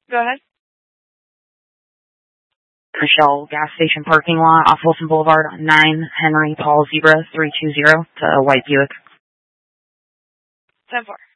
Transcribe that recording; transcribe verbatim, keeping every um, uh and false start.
Go ahead. Michelle, gas station parking lot off Wilson Boulevard on nine Henry Paul Zebra three two zero to a white Buick. ten four.